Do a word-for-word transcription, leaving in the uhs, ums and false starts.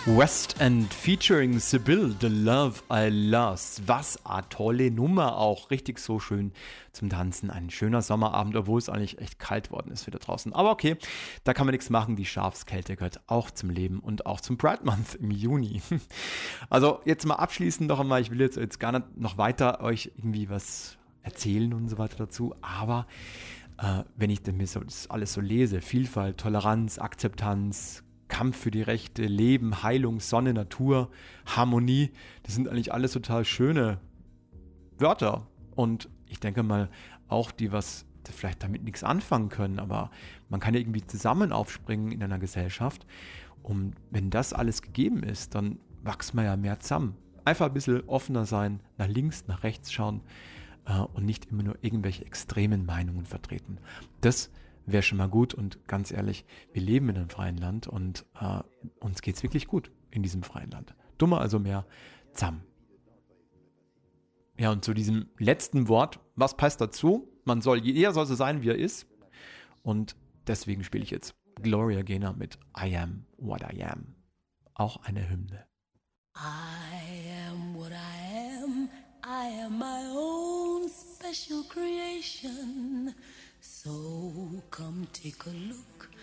West End featuring Sibyl, The Love I Lost. Was eine tolle Nummer auch. Richtig so schön zum Tanzen. Ein schöner Sommerabend, obwohl es eigentlich echt kalt worden ist wieder draußen. Aber okay, da kann man nichts machen. Die Schafskälte gehört auch zum Leben und auch zum Pride Month im Juni. Also jetzt mal abschließend noch einmal. Ich will jetzt, jetzt gar nicht noch weiter euch irgendwie was erzählen und so weiter dazu. Aber äh, wenn ich mir so, das alles so lese, Vielfalt, Toleranz, Akzeptanz, Kampf für die Rechte, Leben, Heilung, Sonne, Natur, Harmonie, das sind eigentlich alles total schöne Wörter. Und ich denke mal, auch die, was vielleicht damit nichts anfangen können, aber man kann ja irgendwie zusammen aufspringen in einer Gesellschaft. Und wenn das alles gegeben ist, dann wachsen wir ja mehr zusammen. Einfach ein bisschen offener sein, nach links, nach rechts schauen äh, und nicht immer nur irgendwelche extremen Meinungen vertreten. Das wäre schon mal gut und ganz ehrlich, wir leben in einem freien Land und äh, uns geht's wirklich gut in diesem freien Land. Dummer also mehr zusammen. Ja, und zu diesem letzten Wort, was passt dazu? Man soll, jeder soll so sein, wie er ist. Und deswegen spiele ich jetzt Gloria Gaynor mit I Am What I Am. Auch eine Hymne. I am what I am. I am my own special creation. So come take a look